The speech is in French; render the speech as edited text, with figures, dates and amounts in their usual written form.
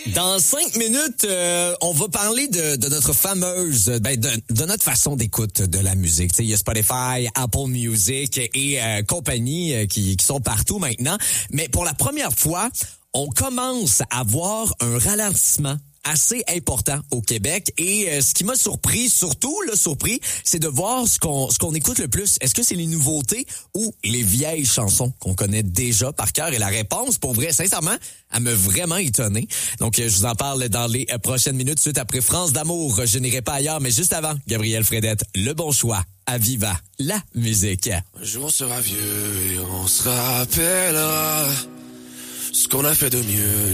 Dans 5 minutes, on va parler de notre fameuse, de notre façon d'écoute de la musique. Il y a Spotify, Apple Music et compagnie qui sont partout maintenant. Mais pour la première fois, on commence à voir un ralentissement assez important au Québec et ce qui m'a surpris, c'est de voir ce qu'on écoute le plus. Est-ce que c'est les nouveautés ou les vieilles chansons qu'on connaît déjà par cœur? Et la réponse, pour vrai, sincèrement, elle m'a vraiment étonné. Donc, je vous en parle dans les prochaines minutes, suite après France d'amour. Je n'irai pas ailleurs, mais juste avant, Gabriel Fredette, le bon choix. À Viva, la musique. Un jour on sera vieux et on se rappellera ce qu'on a fait de mieux.